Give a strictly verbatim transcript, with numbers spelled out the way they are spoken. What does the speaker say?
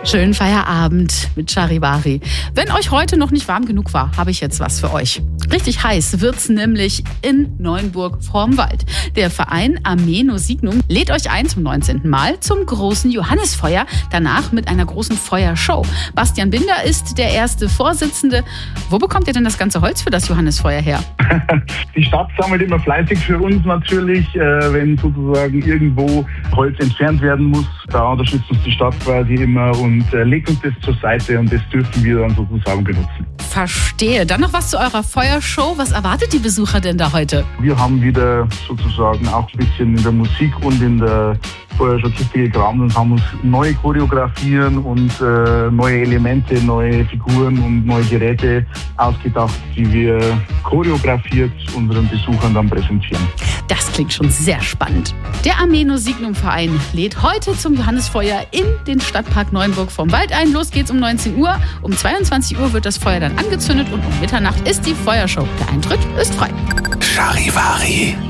Schönen Feierabend mit Charivari. Wenn euch heute noch nicht warm genug war, habe ich jetzt was für euch. Richtig heiß wird's nämlich in Neuenburg vorm Wald. Der Verein Ameno Signum lädt euch ein zum neunzehnten Mal zum großen Johannisfeuer, danach mit einer großen Feuershow. Bastian Binder ist der erste Vorsitzende. Wo bekommt ihr denn das ganze Holz für das Johannisfeuer her? Die Stadt sammelt immer fleißig für uns natürlich, äh, wenn sozusagen irgendwo Holz entfernt werden muss. Da unterstützt uns die Stadt quasi immer und äh, legt uns das zur Seite und das dürfen wir dann sozusagen benutzen. Verstehe. Dann noch was zu eurer Feuershow. Was erwartet die Besucher denn da heute? Wir haben wieder sozusagen auch ein bisschen in der Musik und in der Feuershow-Kiste gegraben und haben uns neue Choreografien und äh, neue Elemente, neue Figuren und neue Geräte ausgedacht, die wir choreografiert unseren Besuchern dann präsentieren. Das klingt schon sehr spannend. Der Ameno Signum Verein lädt heute zum Johannisfeuer in den Stadtpark Neuenburg vom Wald ein. Los geht's um neunzehn Uhr. Um zweiundzwanzig Uhr wird das Feuer dann angezündet und um Mitternacht ist die Feuershow. Der Eintritt ist frei. Charivari.